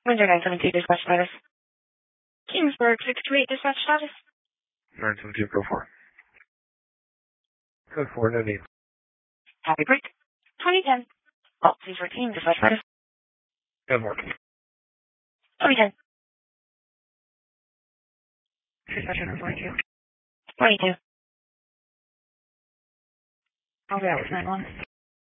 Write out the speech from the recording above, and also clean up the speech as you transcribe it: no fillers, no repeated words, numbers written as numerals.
Windsor 972 dispatch status. Kingsburg 628 dispatch status. 972, go for it. Code 4, no need. Happy Break 2010. Alt C14 dispatch status. Good work. 2010. Dispatcher for 42. 22. I'll be out with 91.